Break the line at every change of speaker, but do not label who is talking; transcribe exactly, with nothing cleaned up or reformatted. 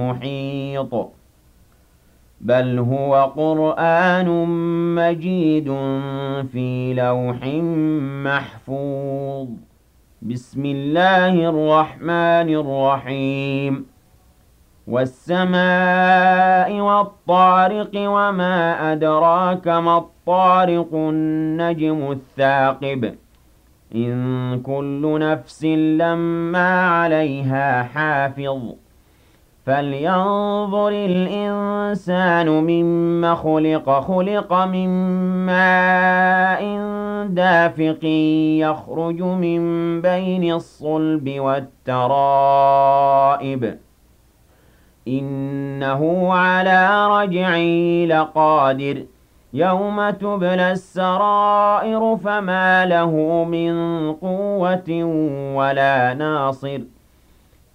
محيط بل هو قرآن مجيد في لوح محفوظ بسم الله الرحمن الرحيم والسماء والطارق وما أدراك ما الطارق النجم الثاقب إن كل نفس لما عليها حافظ فلينظر الإنسان مما خلق خلق من ماء دافق يخرج من بين الصلب والترائب إنه على رجعه لقادر يوم تبلى السرائر فما له من قوة ولا ناصر